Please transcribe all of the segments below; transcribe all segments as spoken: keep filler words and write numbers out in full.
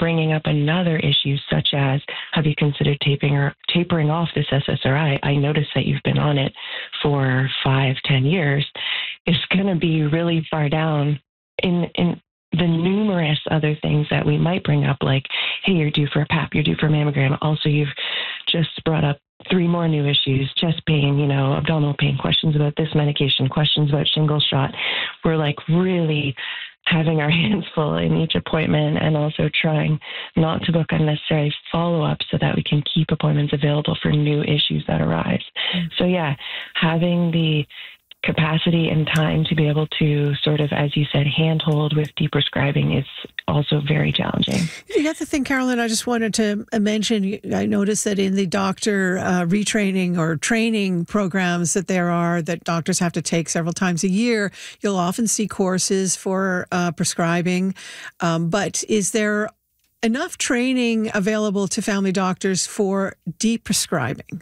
bringing up another issue, such as, have you considered taping or tapering off this S S R I? I noticed that you've been on it for five, ten years. It's going to be really far down in, in the numerous other things that we might bring up, like, hey, you're due for a PAP, you're due for a mammogram. Also, you've just brought up three more new issues, chest pain, you know, abdominal pain, questions about this medication, questions about shingle shot. We're like really having our hands full in each appointment, and also trying not to book unnecessary follow-up so that we can keep appointments available for new issues that arise. Mm-hmm. So yeah, having the capacity and time to be able to sort of, as you said, handhold with deprescribing is also very challenging. You got the thing, Carolyn, I just wanted to mention, I noticed that in the doctor uh, retraining or training programs that there are that doctors have to take several times a year, you'll often see courses for uh, prescribing. Um, but is there enough training available to family doctors for deprescribing?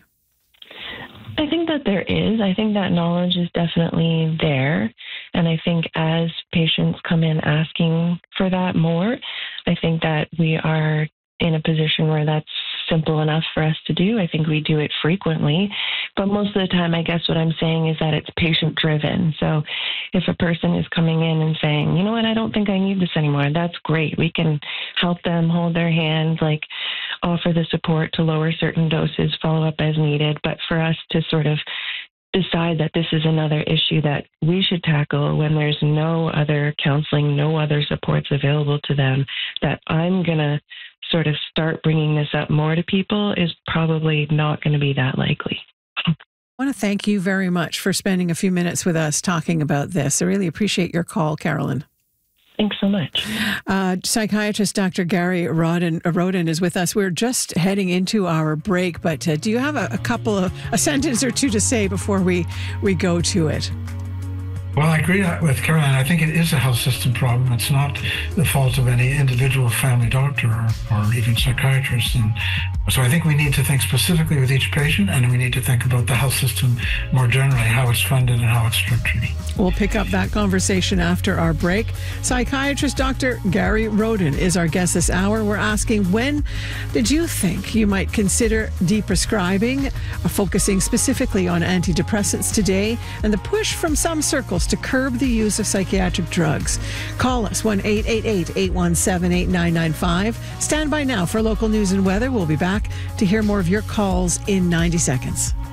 I think that there is. I think that knowledge is definitely there. And I think as patients come in asking for that more, I think that we are in a position where that's simple enough for us to do. I think we do it frequently. But most of the time, I guess what I'm saying is that it's patient driven. So if a person is coming in and saying, you know what, I don't think I need this anymore, that's great. We can help them, hold their hand, like offer the support to lower certain doses, follow up as needed. But for us to sort of decide that this is another issue that we should tackle when there's no other counseling, no other supports available to them, that I'm going to sort of start bringing this up more to people is probably not going to be that likely. I want to thank you very much for spending a few minutes with us talking about this. I really appreciate your call, Carolyn. Thanks so much. Uh, psychiatrist Doctor Gary Roden, uh, Roden is with us. We're just heading into our break, but uh, do you have a, a couple of, a sentence or two to say before we, we go to it? Well, I agree with Caroline. I think it is a health system problem. It's not the fault of any individual family doctor or, or even psychiatrist. And so I think we need to think specifically with each patient, and we need to think about the health system more generally, how it's funded and how it's structured. We'll pick up that conversation after our break. Psychiatrist Doctor Gary Roden is our guest this hour. We're asking, when did you think you might consider deprescribing, focusing specifically on antidepressants today, and the push from some circles to curb the use of psychiatric drugs? Call us, one eight eight eight, eight one seven, eight nine nine five. Stand by now for local news and weather. We'll be back to hear more of your calls in ninety seconds.